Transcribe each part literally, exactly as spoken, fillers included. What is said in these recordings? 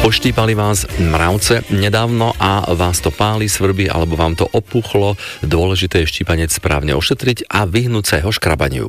Poštípali vás mravce nedávno a vás to páli, svrbí alebo vám to opuchlo. Dôležité je štípanec správne ošetriť a vyhnúť sa jeho škrabaniu.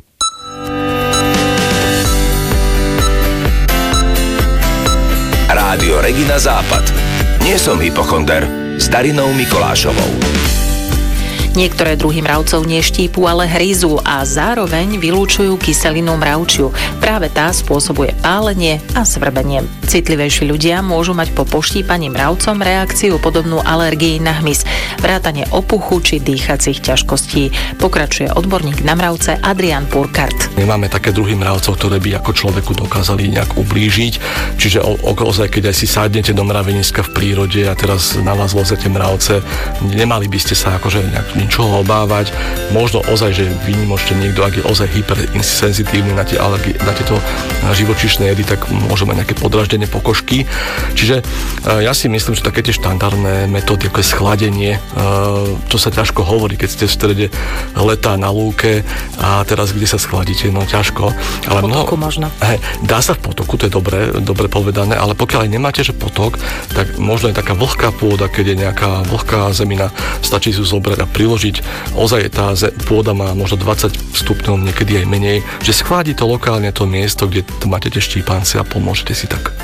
Rádio Regina Západ. Nie som hypochonder. S Darinou Mikolášovou. Niektoré druhy mravcov neštípu, ale hryzú a zároveň vylúčujú kyselinu mravčiu. Práve tá spôsobuje pálenie a svrbenie. Citlivejší ľudia môžu mať po poštípaní mravcom reakciu podobnú alergii na hmyz, vrátane opuchu či dýchacích ťažkostí. Pokračuje odborník na mravce Adrian Purkart. Nemáme také druhy mravcov, ktoré by ako človeku dokázali nejak ublížiť. Čiže ozaj, keď aj si sadnete do mraveniska v prírode a teraz na vás vozete mravce, nemali by ste sa akože nejak ničoho obávať. Možno ozaj, že výnimočne niekto, ak je ozaj hypersenzitívny na tie alergie, na tieto živočíšne jedy, tak môže mať nejaké podraždenie pokožky. Čiže ja si myslím, že také tie štandardné metódy, ako je schladenie, to sa ťažko hovorí, keď ste v strede leta na lúke a teraz kde sa schladíte, no ťažko. Ale v potoku mnoho, možno. Hej, dá sa v potoku, to je dobre, dobre povedané, ale pokiaľ aj nemáte, že potok, tak možno je taká vlhká pôda, keď je nejaká vlhká zemina, stačí si zobrať a priložiť. Ozaj tá pôda má možno dvadsať stupňov, niekedy aj menej, že schladí to lokálne to miesto, kde máte tie štípance a pomôžete si tak.